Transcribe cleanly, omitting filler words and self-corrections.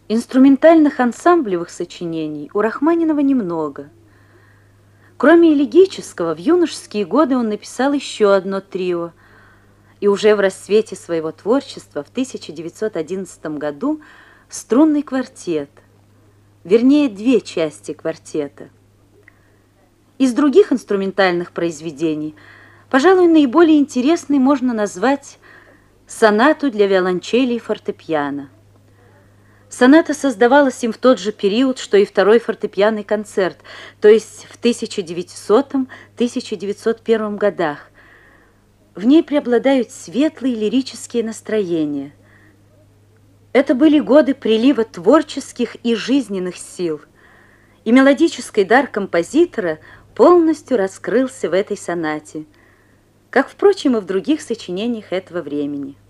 Инструментальных ансамблевых сочинений у Рахманинова немного. Кроме элегического, в юношеские годы он написал еще одно трио, и уже в расцвете своего творчества в 1911 году струнный квартет, вернее, две части квартета. Из других инструментальных произведений, пожалуй, наиболее интересной можно назвать сонату для виолончели и фортепиано. Соната создавалась им в тот же период, что и второй фортепианный концерт, то есть в 1900-1901 годах. В ней преобладают светлые лирические настроения. Это были годы прилива творческих и жизненных сил, и мелодический дар композитора полностью раскрылся в этой сонате, как, впрочем, и в других сочинениях этого времени.